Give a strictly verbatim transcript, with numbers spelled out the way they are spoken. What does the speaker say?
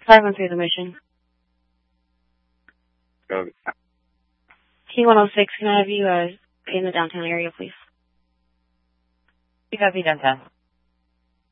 five one three the mission. Okay. T one oh six, can I have you uh, in the downtown area, please? You copy downtown.